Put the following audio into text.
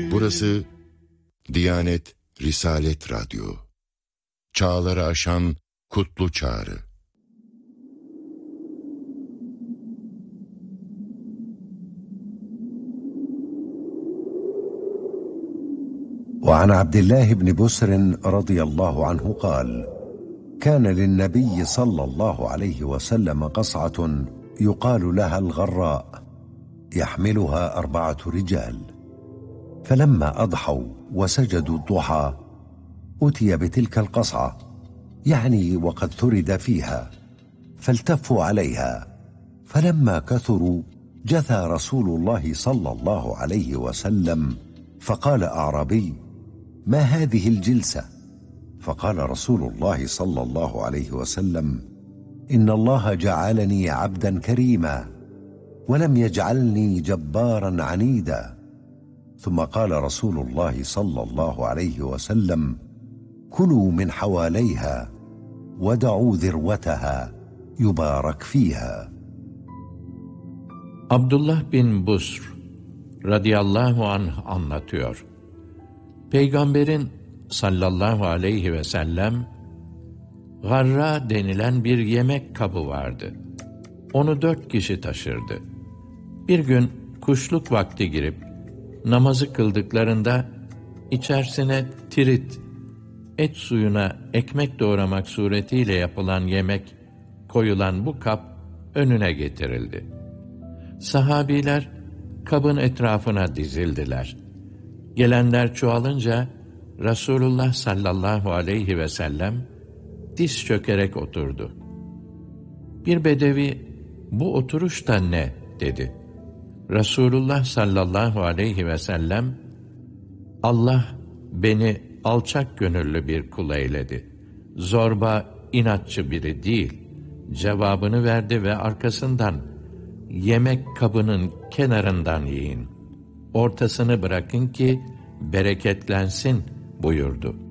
Burası Diyanet Risalet Radyo. Çağları aşan kutlu çağrı. وعن عبد الله بن بسر رضي الله عنه قال: كان للنبي صلى الله عليه وسلم قصعة يقال لها الغراء يحملها 4 رجال، فلما أضحوا وسجدوا الضحى أتي بتلك القصعة، يعني وقد ثرد فيها، فالتفوا عليها، فلما كثروا جثى رسول الله صلى الله عليه وسلم فقال أعرابي: ما هذه الجلسة؟ فقال رسول الله صلى الله عليه وسلم: إن الله جعلني عبدا كريما ولم يجعلني جبارا عنيدا. ثم قال رسول الله صلى الله عليه وسلم: كلوا من حواليها ودعوا ذروتها يبارك فيها. Abdullah bin Busr radıyallahu anh anlatıyor. Peygamberin sallallahu aleyhi ve sellem garra denilen bir yemek kabı vardı. Onu 4 kişi taşırdı. Bir gün kuşluk vakti girip namazı kıldıklarında içerisine tirit, et suyuna ekmek doğramak suretiyle yapılan yemek koyulan bu kap önüne getirildi. Sahabiler kabın etrafına dizildiler. Gelenler çoğalınca Resulullah sallallahu aleyhi ve sellem diz çökerek oturdu. Bir bedevi, "Bu oturuş da ne?" dedi. Resulullah sallallahu aleyhi ve sellem, "Allah beni alçak gönüllü bir kul eyledi. Zorba, inatçı biri değil." cevabını verdi ve arkasından, "Yemek kabının kenarından yiyin. Ortasını bırakın ki bereketlensin." buyurdu.